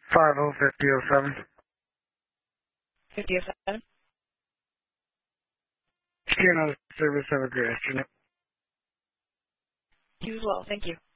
5007. 5007? Skin service, have a great afternoon. You as well. Thank you.